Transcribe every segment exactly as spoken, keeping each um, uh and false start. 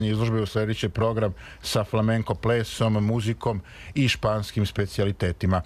Izložbe sljedeći program sa flamenko plesom, muzikom i španskim specijalitetima.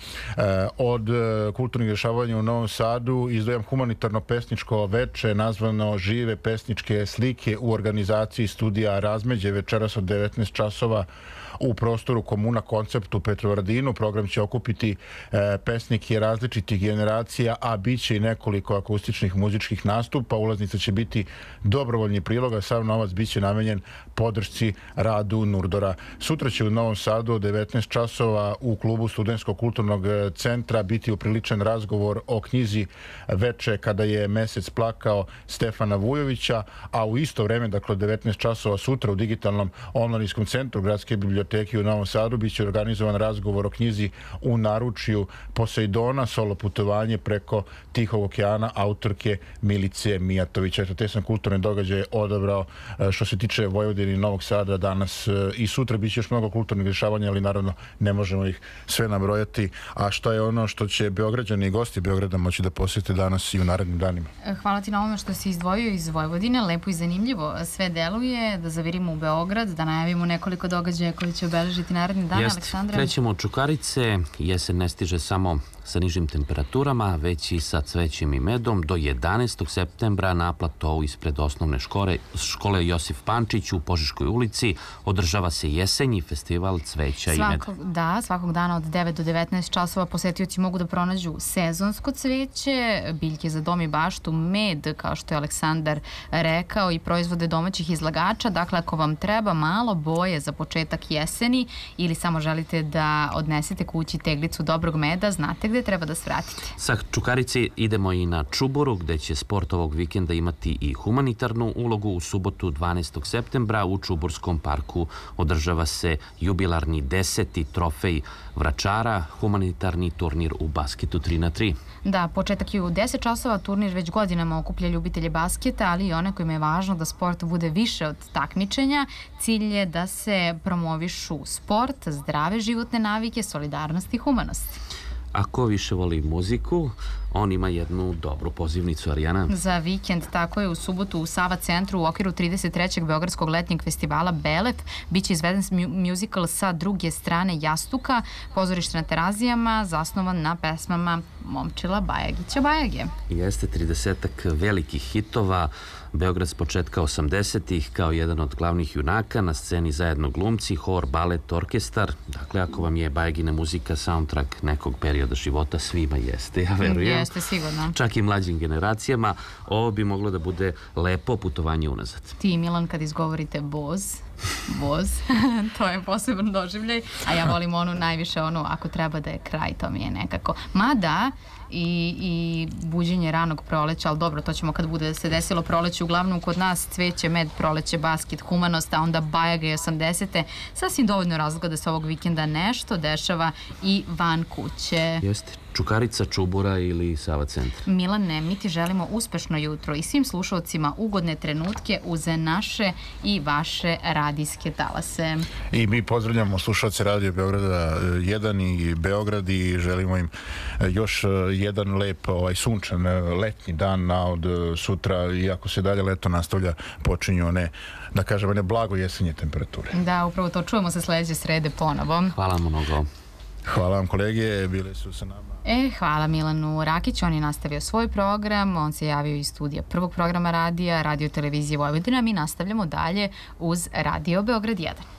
Od kulturnih dešavanja u Novom Sadu izdvajam humanitarno pesničko veče nazvano Žive pesničke slike u organizaciji studija Razmeđe večeras od devetnaest časova u prostoru Komuna Koncept u Petrovaradinu. Program će okupiti e, pesnike različitih generacija, a bit će i nekoliko akustičnih muzičkih nastupa. Ulaznica će biti dobrovoljni prilog, a sav novac bit će namenjen podršci radu Nurdora. Sutra će u Novom Sadu od devetnaest časova u klubu Studentskog kulturnog centra biti upriličen razgovor o knjizi Veče kada je mesec plakao Stefana Vujovića, a u isto vreme, dakle od devetnaest časova sutra u digitalnom omladinskom centru Gradske biblioteke u Novom Sadu biće organizovan razgovor o knjizi U naručju Posejdona, solo putovanje preko Tihog okeana autorke Milice Mijatović. Eto, te sam kulturne događaje odabrao što se tiče Vojvodine i Novog Sada danas i sutra. Biće još mnogo kulturnih dešavanja, ali naravno ne možemo ih sve nabrojati. A što je ono što će Beograđani i gosti Beograda moći da posjete danas i u narednim danima? Hvala ti na ovome što si izdvojio iz Vojvodine. Lepo i zanimljivo sve deluje. Da zavirimo u Beograd, da najavimo nekoliko događaja koji će obeležiti naredni dan. Jest, Aleksandra. Krećemo od Čukarice. Jesen ne stiže samo sa nižim temperaturama, već i sa cvećem i medom. Do jedanaestog septembra na platovu ispred osnovne škole, škole Josif Pančić u Požeškoj ulici održava se jesenji festival cveća svakog, i meda. Da, svakog dana od devet do devetnaest časova posetioci mogu da pronađu sezonsko cveće, biljke za dom i baštu, med, kao što je Aleksandar rekao, i proizvode domaćih izlagača. Dakle, ako vam treba malo boje za početak jeseni ili samo želite da odnesete kući teglicu dobrog meda, znate gde treba da svratite. Sa Čukarice idemo i na Čuboru, gde će sport ovog vikenda imati i humanitarnu ulogu. U subotu dvanaestog septembra u Čuburskom parku održava se jubilarni deseti trofej Vračara, humanitarni turnir u basketu tri na tri. Da, početak je u deset časova, turnir već godinama okuplja ljubitelje basketa, ali i one kojima je važno da sport bude više od takmičenja. Cilj je da se promovišu sport, zdrave životne navike, solidarnost i humanost. Ako više voli muziku, on ima jednu dobru pozivnicu, Arijana. Za vikend, tako je, u subotu u Sava centru u okviru trideset trećeg Beogradskog letnjeg festivala Belef biće izveden muzikal Sa druge strane jastuka, pozorište na Terazijama, zasnovan na pesmama Momčila Bajagića Bajage. Jeste tridesetak velikih hitova, Beograd s početka osamdesetih kao jedan od glavnih junaka, na sceni zajedno glumci, hor, balet, orkestar. Dakle, ako vam je Bajagina muzika soundtrack nekog perioda života, svima jeste, ja verujem. Jeste, sigurno. Čak i mlađim generacijama, ovo bi moglo da bude lepo putovanje unazad. Ti, Milan, kad izgovorite Boz, Boz, to je poseban doživljaj, a ja volim onu najviše, onu ako treba da je kraj, to mi je nekako. Mada i, i buđenje ranog proleća, ali dobro, to ćemo kad bude se desilo proleće, uglavnom kod nas cveće, med, proleće, basket, humanost, a onda Bajaga i osamdesete, sasvim dovoljno razloga da se ovog vikenda nešto dešava i van kuće. Jeste. Čukarica, Čubura ili Sava centar. Milane, mi ti želimo uspešno jutro i svim slušalcima ugodne trenutke uz naše i vaše radijske talase. I mi pozdravljamo slušalce Radio Beograda jedan i Beograd i želimo im još jedan lep, ovaj, sunčan letnji dan, a od sutra, iako se dalje leto nastavlja, počinju one, da kažem, one blago jesenje temperature. Da, upravo to, čujemo se sledeće srede ponovo. Hvala mnogo. Hvala vam, kolege, bile su sa nama. E, hvala Milanu Rakiću, on je nastavio svoj program, on se javio iz studija prvog programa radija, Radio televizije Vojvodina. Mi nastavljamo dalje uz Radio Beograd jedan.